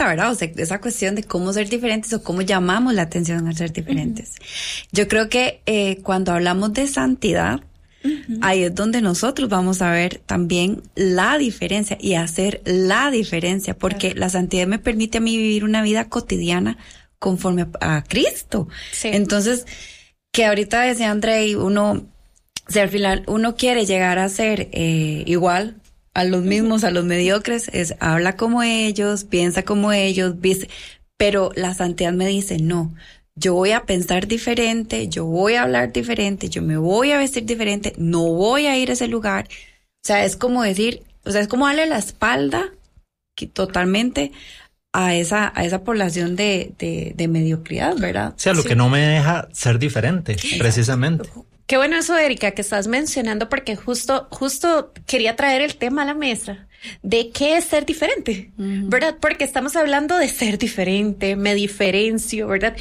pregunta, ¿verdad? O sea, esa cuestión de cómo ser diferentes o cómo llamamos la atención al ser diferentes. Yo creo que cuando hablamos de santidad, ahí es donde nosotros vamos a ver también la diferencia y hacer la diferencia, porque la santidad me permite a mí vivir una vida cotidiana conforme a Cristo. Sí. Entonces, que ahorita decía Andrei, uno, o sea, al final uno quiere llegar a ser igual a los mismos, a los mediocres, habla como ellos, piensa como ellos, viste, pero la santidad me dice, no, yo voy a pensar diferente, yo voy a hablar diferente, yo me voy a vestir diferente, no voy a ir a ese lugar. O sea, es como decir, o sea, es como darle la espalda totalmente a esa población de mediocridad, ¿verdad? O sea, lo que no me deja ser diferente, precisamente. Qué bueno eso, Erika, que estás mencionando, porque justo quería traer el tema a la mesa de qué es ser diferente, ¿verdad? Porque estamos hablando de ser diferente, me diferencio, ¿verdad?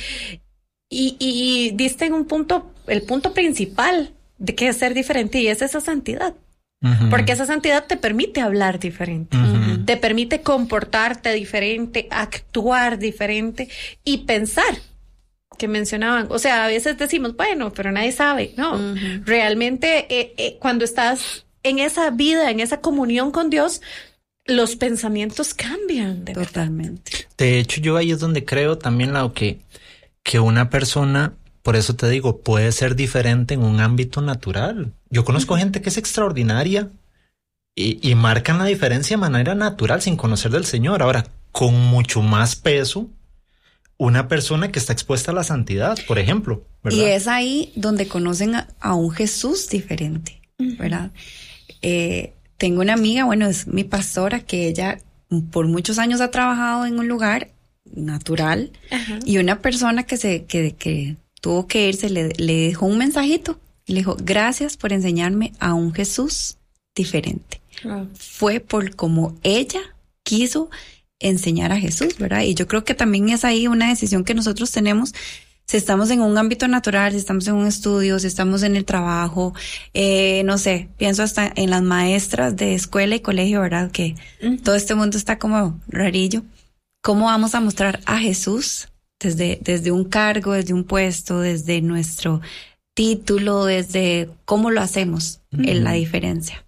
Y diste en el punto principal de qué es ser diferente, y es esa santidad. Porque esa santidad te permite hablar diferente, te permite comportarte diferente, actuar diferente y pensar, que mencionaban. O sea, a veces decimos, bueno, pero nadie sabe. No, realmente cuando estás en esa vida, en esa comunión con Dios, los pensamientos cambian. Totalmente. De hecho, yo ahí es donde creo también, Lau, que una persona, por eso te digo, puede ser diferente en un ámbito natural. Yo conozco gente que es extraordinaria y marcan la diferencia de manera natural sin conocer del Señor. Ahora, con mucho más peso, una persona que está expuesta a la santidad, por ejemplo, ¿verdad? Y es ahí donde conocen a un Jesús diferente, ¿verdad? Tengo una amiga, bueno, es mi pastora, que ella por muchos años ha trabajado en un lugar natural, y una persona que tuvo que irse le dejó un mensajito y le dijo, gracias por enseñarme a un Jesús diferente. Fue por como ella quiso enseñar a Jesús, ¿verdad? Y yo creo que también es ahí una decisión que nosotros tenemos, si estamos en un ámbito natural, si estamos en un estudio, si estamos en el trabajo, no sé, pienso hasta en las maestras de escuela y colegio, ¿verdad? Que todo este mundo está como rarillo. ¿Cómo vamos a mostrar a Jesús desde un cargo, desde un puesto, desde nuestro título, desde cómo lo hacemos en la diferencia?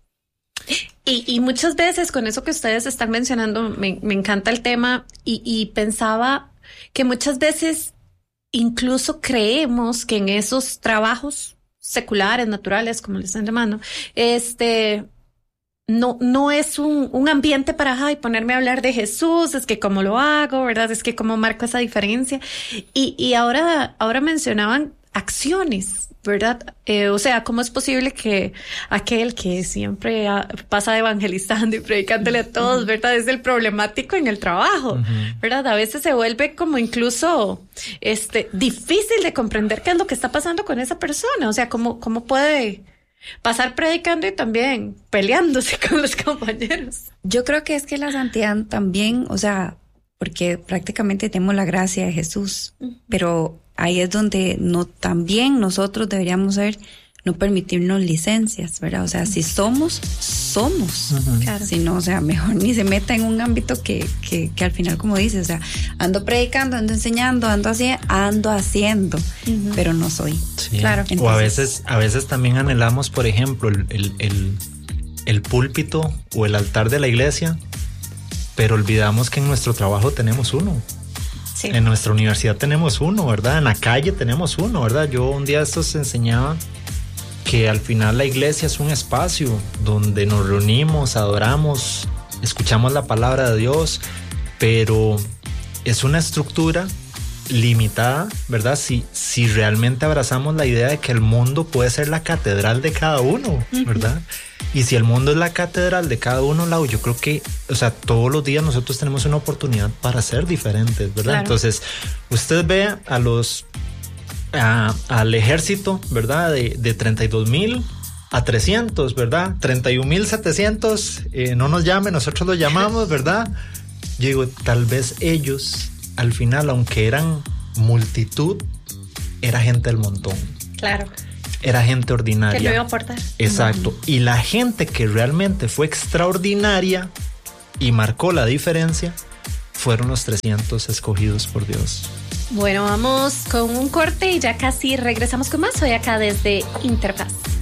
Y muchas veces con eso que ustedes están mencionando, me encanta el tema, y pensaba que muchas veces incluso creemos que en esos trabajos seculares, naturales, como le están llamando, no es un ambiente para ponerme a hablar de Jesús, es que cómo lo hago, ¿verdad? Es que cómo marco esa diferencia. Y ahora mencionaban acciones, ¿verdad? O sea, ¿cómo es posible que aquel que siempre pasa evangelizando y predicándole a todos, ¿verdad? Es el problemático en el trabajo, ¿verdad? A veces se vuelve como incluso difícil de comprender qué es lo que está pasando con esa persona. O sea, ¿cómo puede pasar predicando y también peleándose con los compañeros? Yo creo que es que la santidad también, o sea, porque prácticamente tenemos la gracia de Jesús, pero ahí es donde también nosotros deberíamos no permitirnos licencias, ¿verdad? O sea, si somos. Claro. Si no, o sea, mejor ni se meta en un ámbito que al final, como dices, o sea, ando predicando, ando enseñando, ando haciendo, pero no soy. Sí. Claro. Entonces, o a veces también anhelamos, por ejemplo, el púlpito o el altar de la iglesia, pero olvidamos que en nuestro trabajo tenemos uno. Sí. En nuestra universidad tenemos uno, ¿verdad? En la calle tenemos uno, ¿verdad? Yo un día estos enseñaba que al final la iglesia es un espacio donde nos reunimos, adoramos, escuchamos la palabra de Dios, pero es una estructura limitada, ¿verdad? Si realmente abrazamos la idea de que el mundo puede ser la catedral de cada uno, ¿verdad? Y si el mundo es la catedral de cada uno, Lau, yo creo que, o sea, todos los días nosotros tenemos una oportunidad para ser diferentes, ¿verdad? Claro. Entonces, usted ve al ejército, ¿verdad? De 32,000 a 300, ¿verdad? 31,700, no nos llamen, nosotros lo llamamos, ¿verdad? Yo digo, tal vez ellos, al final, aunque eran multitud, era gente del montón. Claro. Era gente ordinaria. Que lo iba a aportar. Exacto. Y la gente que realmente fue extraordinaria y marcó la diferencia fueron los 300 escogidos por Dios. Bueno, vamos con un corte y ya casi regresamos con más. Hoy acá desde Interfaz.